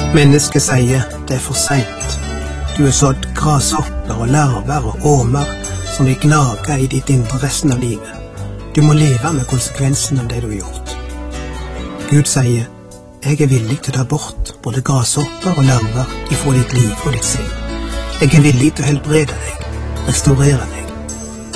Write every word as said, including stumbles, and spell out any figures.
Mennesket sier det er for sent. Du er sådd grashopper og larver og åmer som vil gnage i ditt indre resten av livet. Du må leve med konsekvensen av det du har gjort. Gud sier, jeg er villig til å ta bort både grashopper og larver ifra ditt liv og ditt sinn. Jeg er villig til å helbrede deg, restaurere deg,